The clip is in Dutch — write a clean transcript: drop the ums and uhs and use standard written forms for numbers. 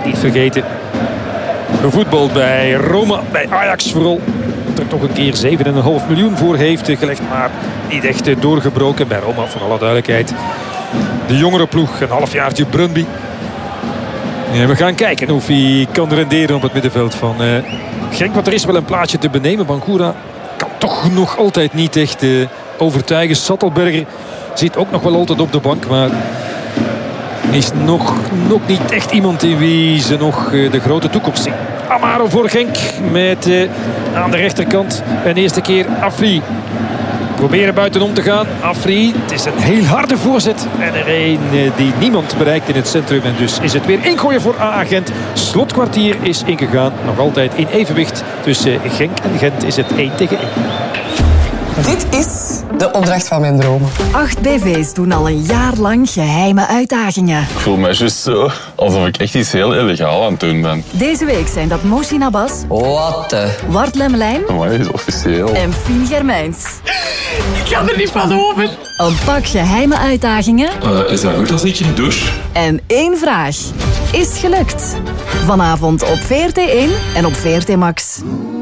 niet vergeten. Gevoetbald bij Roma, bij Ajax vooral. Dat er toch een keer 7,5 miljoen voor heeft gelegd. Maar niet echt doorgebroken bij Roma, voor alle duidelijkheid. De jongere ploeg, een halfjaartje Brøndby. Ja, we gaan kijken of hij kan renderen op het middenveld van Genk. Want er is wel een plaatsje te benemen. Bangura kan toch nog altijd niet echt overtuigen. Sattelberger zit ook nog wel altijd op de bank. Maar is nog niet echt iemand in wie ze nog de grote toekomst zien. Amaro voor Genk met aan de rechterkant een eerste keer Afri. Proberen buitenom te gaan. Afri, het is een heel harde voorzet. En er een die niemand bereikt in het centrum. En dus is het weer ingooien voor AA Gent. Slotkwartier is ingegaan. Nog altijd in evenwicht tussen Genk en Gent is het 1-1. Dit is de opdracht van mijn dromen. 8 BV's doen al een jaar lang geheime uitdagingen. Ik voel me juist zo alsof ik echt iets heel illegaal aan het doen ben. Deze week zijn dat Mosin Abbas, Wat? Wart Lemmelijn Maar is officieel. en Fien Germijns. Ik kan er niet van over. Een pak geheime uitdagingen Is dat goed als ik in de douche? en 1 vraag. Is gelukt. Vanavond op VRT1 en op VRT Max.